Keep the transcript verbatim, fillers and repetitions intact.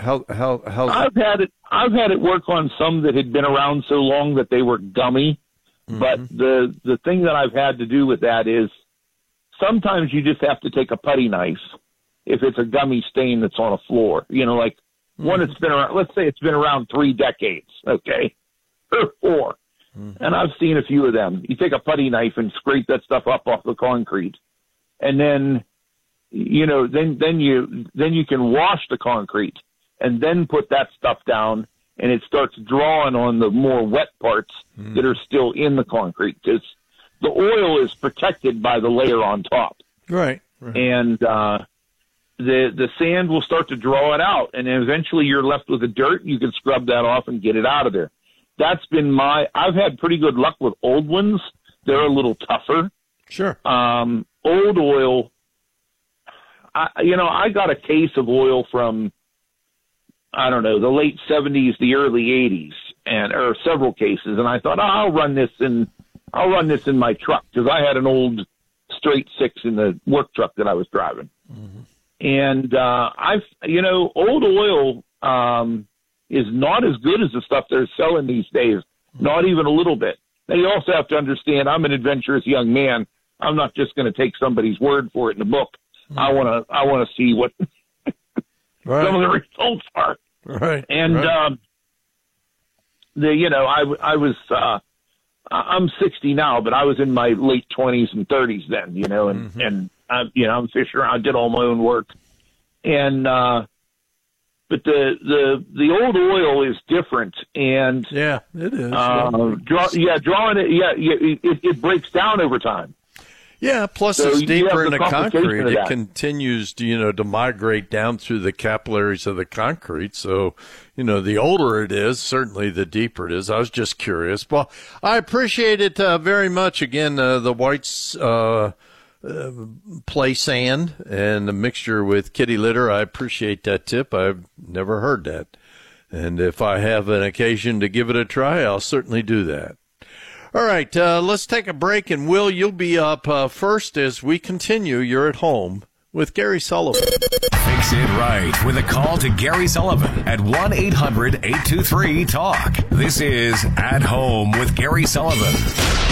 how how how? I've had it. I've had it work on some that had been around so long that they were gummy. Mm-hmm. But the the thing that I've had to do with that is sometimes you just have to take a putty knife if it's a gummy stain that's on a floor. You know, like mm-hmm. one that's been around. Let's say it's been around three decades. Okay, or four. Mm-hmm. And I've seen a few of them. You take a putty knife and scrape that stuff up off the concrete, and then, you know, then then you then you can wash the concrete, and then put that stuff down, and it starts drawing on the more wet parts mm-hmm. that are still in the concrete, because the oil is protected by the layer on top. Right. right. And uh, the the sand will start to draw it out, and then eventually you're left with the dirt. You can scrub that off and get it out of there. That's been my – I've had pretty good luck with old ones. They're a little tougher. Sure. Um, old oil, I, you know, I got a case of oil from, I don't know, the late seventies, the early eighties, and or several cases. And I thought, oh, I'll run this in I'll run this in my truck, because I had an old straight six in the work truck that I was driving. Mm-hmm. And uh, I've – you know, old oil um, – is not as good as the stuff they're selling these days, not even a little bit. Now, you also have to understand, I'm an adventurous young man. I'm not just going to take somebody's word for it in the book. Mm-hmm. I want to I want to see what right. some of the results are. Right. And, right. Um, the you know, I, I was uh, – I'm sixty now, but I was in my late twenties and thirties then, you know, and, mm-hmm. and I, you know, I'm fishing around, did all my own work. And, uh, But the, the the old oil is different, and yeah, it is. Uh, draw, yeah, drawing it, yeah, it, it breaks down over time. Yeah, plus so it's deeper in the concrete. It continues to, you know, to migrate down through the capillaries of the concrete. So, you know, the older it is, certainly the deeper it is. I was just curious. Well, I appreciate it uh, very much. Again, uh, the whites. Uh, Uh, play sand and a mixture with kitty litter. I appreciate that tip. I've never heard that. And if I have an occasion to give it a try, I'll certainly do that. All right, uh, let's take a break. And, Will, you'll be up uh, first as we continue. You're at home with Gary Sullivan. Fix it right with a call to Gary Sullivan at one eight hundred eight two three talk. This is At Home with Gary Sullivan.